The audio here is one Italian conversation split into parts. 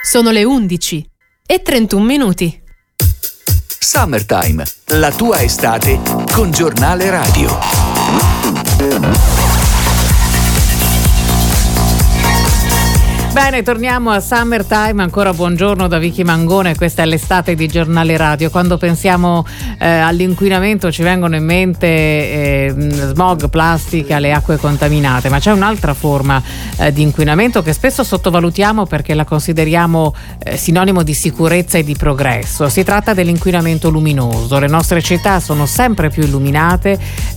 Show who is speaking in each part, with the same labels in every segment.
Speaker 1: Sono le 11:31.
Speaker 2: Summertime, la tua estate con Giornale Radio.
Speaker 3: Bene, torniamo a Summertime, ancora buongiorno da Vicky Mangone, questa è l'estate di Giornale Radio. Quando pensiamo all'inquinamento ci vengono in mente smog, plastica, le acque contaminate, ma c'è un'altra forma di inquinamento che spesso sottovalutiamo perché la consideriamo sinonimo di sicurezza e di progresso. Si tratta dell'inquinamento luminoso. Le nostre città sono sempre più illuminate,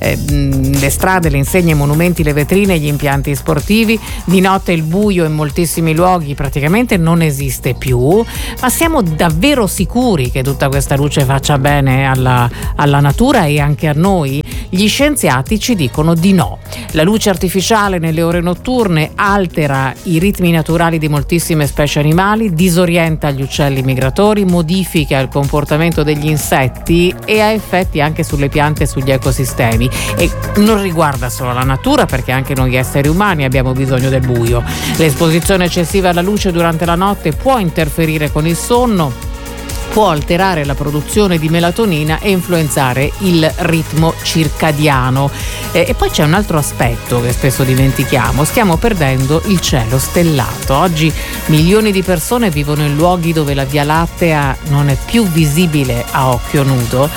Speaker 3: le strade, le insegne, i monumenti, le vetrine, gli impianti sportivi. Di notte il buio in moltissimi luoghi praticamente non esiste più, ma siamo davvero sicuri che tutta questa luce faccia bene alla natura e anche a noi? Gli scienziati ci dicono di no. La luce artificiale nelle ore notturne altera i ritmi naturali di moltissime specie animali, disorienta gli uccelli migratori, modifica il comportamento degli insetti e ha effetti anche sulle piante e sugli ecosistemi. E non riguarda solo la natura, perché anche noi esseri umani abbiamo bisogno del buio. L'esposizione eccessiva alla luce durante la notte può interferire con il sonno, può alterare la produzione di melatonina e influenzare il ritmo circadiano. E poi c'è un altro aspetto che spesso dimentichiamo: stiamo perdendo il cielo stellato. Oggi milioni di persone vivono in luoghi dove la Via Lattea non è più visibile a occhio nudo,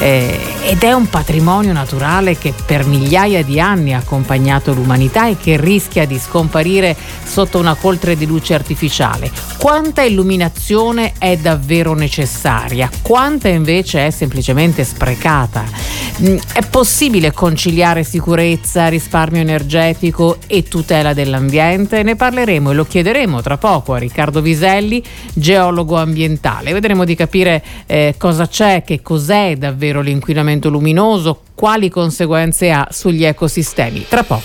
Speaker 3: ed è un patrimonio naturale che per migliaia di anni ha accompagnato l'umanità e che rischia di scomparire sotto una coltre di luce artificiale. Quanta illuminazione è davvero necessaria? Quanta invece è semplicemente sprecata? È possibile conciliare sicurezza, risparmio energetico e tutela dell'ambiente? Ne parleremo e lo chiederemo tra poco a Riccardo Viselli, geologo ambientale. Vedremo di capire cosa c'è, che cos'è davvero l'inquinamento luminoso, quali conseguenze ha sugli ecosistemi. Tra poco.